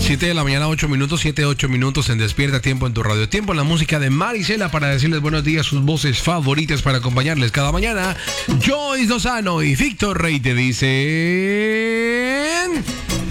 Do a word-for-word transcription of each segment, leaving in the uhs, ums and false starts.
siete de la mañana, ocho minutos, siete, ocho minutos en Despierta Tiempo en tu Radio Tiempo. La música de Marisela para decirles buenos días, sus voces favoritas para acompañarles cada mañana. Joyce Lozano y Víctor Rey te dicen...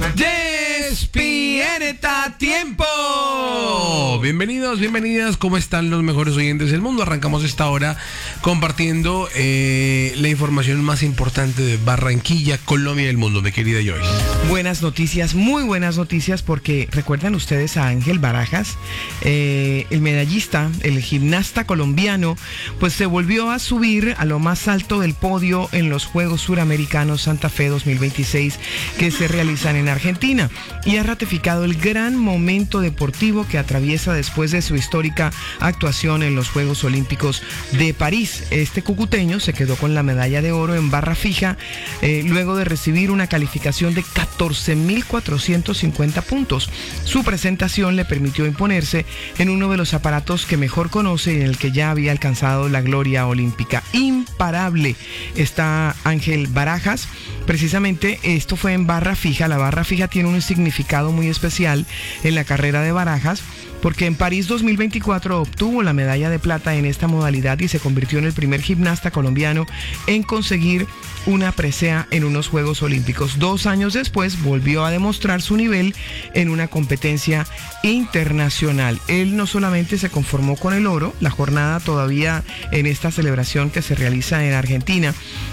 ¡Despierta Tiempo! Bienvenidos, bienvenidas. ¿Cómo están los mejores oyentes del mundo? Arrancamos esta hora compartiendo eh, la información más importante de Barranquilla, Colombia y el mundo, mi querida Joyce. Buenas noticias, muy buenas noticias, porque recuerdan ustedes a Ángel Barajas, eh, el medallista, el gimnasta colombiano, pues se volvió a subir a lo más alto del podio en los Juegos Suramericanos Santa Fe dos mil veintiséis que se realizan en Argentina, y ha ratificado el gran momento deportivo que atraviesa después de su histórica actuación en los Juegos Olímpicos de París. Este cucuteño se quedó con la medalla de oro en barra fija eh, luego de recibir una calificación de catorce mil cuatrocientos cincuenta puntos. Su presentación le permitió imponerse en uno de los aparatos que mejor conoce y en el que ya había alcanzado la gloria olímpica. Imparable está Ángel Barajas. Precisamente esto fue en barra fija. La barra fija tiene un significado muy especial en la carrera de Barajas, porque en París dos mil veinticuatro obtuvo la medalla de plata en esta modalidad y se convirtió en el primer gimnasta colombiano en conseguir una presea en unos Juegos Olímpicos. Dos años después volvió a demostrar su nivel en una competencia internacional. Él no solamente se conformó con el oro, la jornada todavía en esta celebración que se realiza en Argentina,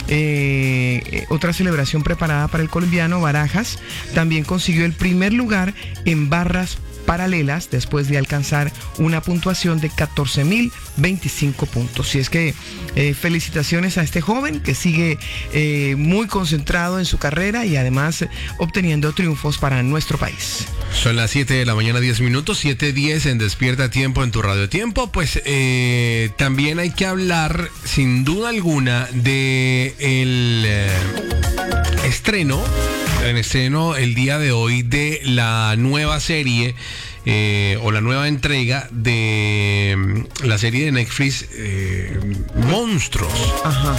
eh, otra celebración preparada para el colombiano Barajas, también consiguió el primer lugar en barras paralelas después de alcanzar una puntuación de catorce mil veinticinco puntos. Y es que eh, felicitaciones a este joven que sigue eh, muy concentrado en su carrera y además eh, obteniendo triunfos para nuestro país. Son las siete de la mañana, diez minutos, siete diez en Despierta Tiempo en tu Radio Tiempo. Pues eh, también hay que hablar sin duda alguna de el eh, estreno en estreno el día de hoy de la nueva serie eh, o la nueva entrega de um, la serie de Netflix eh, Monstruos. Ajá.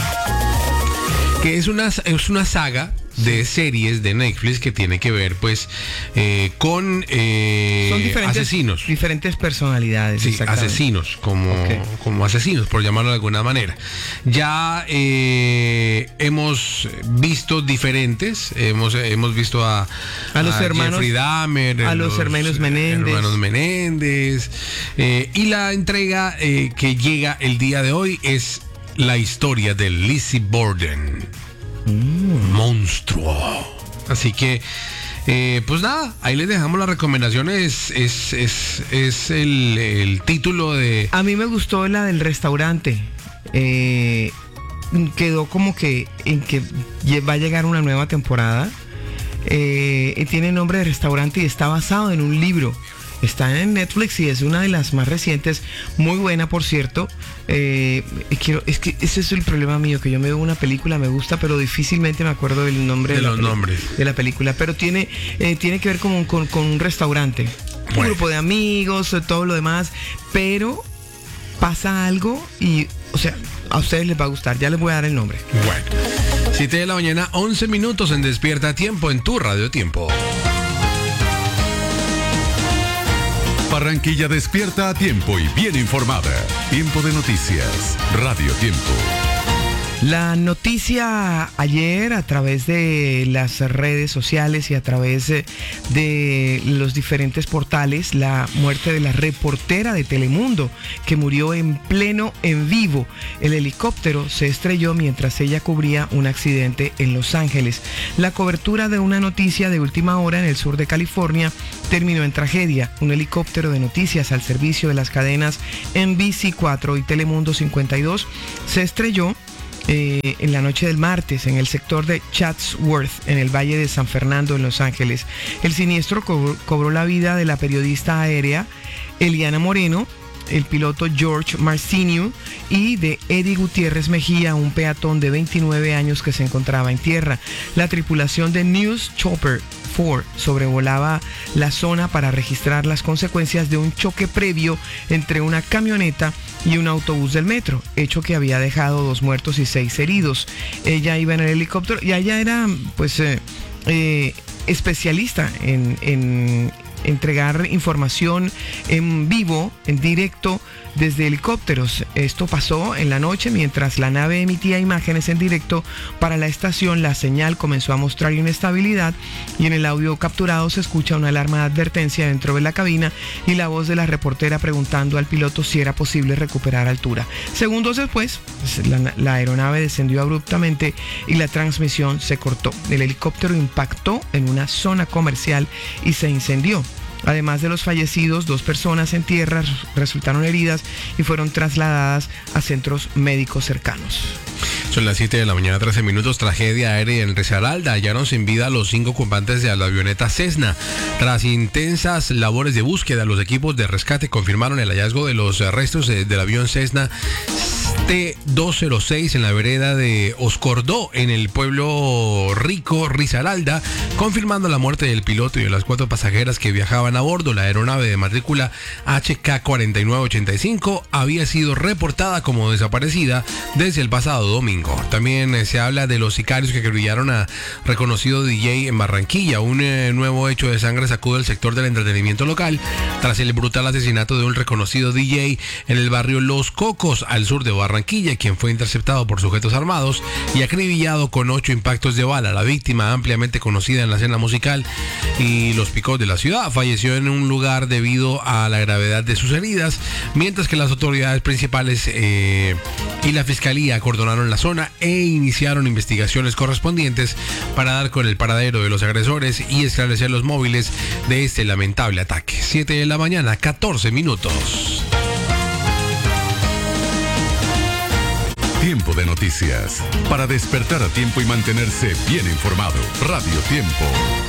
Que es una, es una saga de series de Netflix que tiene que ver pues eh, con eh, Son diferentes, asesinos. Diferentes personalidades. Sí, asesinos, como, okay. como asesinos, por llamarlo de alguna manera. Ya eh, hemos visto diferentes, hemos, hemos visto a, a los a hermanos Jeffrey Dahmer, a los, los hermanos Menéndez, hermanos Menéndez eh, y la entrega eh, que llega el día de hoy es la historia de Lizzie Borden. Mm. Monstruo. Así que eh, pues nada, ahí les dejamos las recomendaciones. Es, es, es el, el título de... A mí me gustó la del restaurante. eh, Quedó como que en que va a llegar una nueva temporada. eh, Tiene nombre de restaurante y está basado en un libro. Está en Netflix y es una de las más recientes, muy buena por cierto. Eh, quiero, es que ese es el problema mío, que yo me veo una película, me gusta, pero difícilmente me acuerdo del nombre de, de, los la, nombres. de la película. Pero tiene, eh, tiene que ver con, con, con un restaurante, bueno. Un grupo de amigos, todo lo demás, pero pasa algo y, o sea, a ustedes les va a gustar. Ya les voy a dar el nombre. Bueno, siete de la mañana, once minutos en Despierta Tiempo en tu Radio Tiempo. Barranquilla despierta a tiempo y bien informada. Tiempo de noticias. Radio Tiempo. La noticia ayer a través de las redes sociales y a través de los diferentes portales, la muerte de la reportera de Telemundo que murió en pleno en vivo. El helicóptero se estrelló mientras ella cubría un accidente en Los Ángeles. La cobertura de una noticia de última hora en el sur de California terminó en tragedia. Un helicóptero de noticias al servicio de las cadenas N B C cuatro y Telemundo cincuenta y dos se estrelló Eh, en la noche del martes en el sector de Chatsworth, en el Valle de San Fernando, en Los Ángeles. El siniestro cobró, cobró la vida de la periodista aérea Eliana Moreno, el piloto George Marcinio y de Eddie Gutiérrez Mejía, un peatón de veintinueve años que se encontraba en tierra. La tripulación de News Chopper cuatro sobrevolaba la zona para registrar las consecuencias de un choque previo entre una camioneta y un autobús del metro, hecho que había dejado dos muertos y seis heridos. Ella iba en el helicóptero y ella era pues eh, eh, especialista en, en entregar información en vivo, en directo, desde helicópteros. Esto pasó en la noche mientras la nave emitía imágenes en directo para la estación. La señal comenzó a mostrar inestabilidad y en el audio capturado se escucha una alarma de advertencia dentro de la cabina y la voz de la reportera preguntando al piloto si era posible recuperar altura. Segundos después, la, la aeronave descendió abruptamente y la transmisión se cortó. El helicóptero impactó en una zona comercial y se incendió. Además de los fallecidos, dos personas en tierra resultaron heridas y fueron trasladadas a centros médicos cercanos. Son las siete de la mañana, trece minutos. Tragedia aérea en Risaralda. Hallaron sin vida a los cinco ocupantes de la avioneta Cessna. Tras intensas labores de búsqueda, los equipos de rescate confirmaron el hallazgo de los restos de, del avión Cessna T doscientos seis en la vereda de Oscordó, en el pueblo rico Risaralda, confirmando la muerte del piloto y de las cuatro pasajeras que viajaban a bordo. La aeronave de matrícula H K cuatro nueve ocho cinco había sido reportada como desaparecida desde el pasado domingo. También eh, se habla de los sicarios que acribillaron a reconocido D J en Barranquilla. Un eh, nuevo hecho de sangre sacude el sector del entretenimiento local tras el brutal asesinato de un reconocido D J en el barrio Los Cocos, al sur de Barranquilla, quien fue interceptado por sujetos armados y acribillado con ocho impactos de bala. La víctima, ampliamente conocida en la escena musical y los picos de la ciudad, falleció en un lugar debido a la gravedad de sus heridas, mientras que las autoridades principales eh, y la fiscalía acordonaron la zona e iniciaron investigaciones correspondientes para dar con el paradero de los agresores y esclarecer los móviles de este lamentable ataque. siete de la mañana, catorce minutos. Tiempo de noticias. Para despertar a tiempo y mantenerse bien informado. Radio Tiempo.